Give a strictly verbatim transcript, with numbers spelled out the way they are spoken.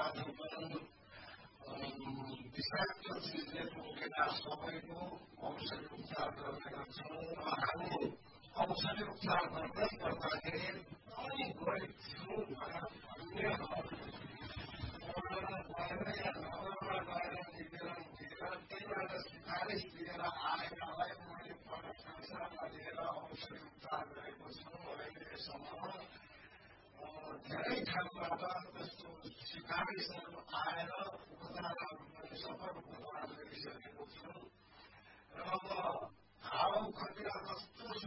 जुन विषाक्त चिजले टोकेका सबैको औषधि उपचार गर्ने गर्छौँ र हामी औषधि उपचार गर्दै गर्दाखेरि अनि गएको छौँ भन्ने गएर या नगरमा गएर निवेदन दिएर त्यहीबाट सिफारिस दिएर आएकालाई मैले प्रशंसामा लिएर औषधि उपचार गरेको छु। अहिलेसम्म धेरै ठाउँबाट त्यस्तो सिफारिसहरू आएर उपचारहरू पनि सफल उपचार गरिसकेको छु र अब घाउ खटिरा जस्तो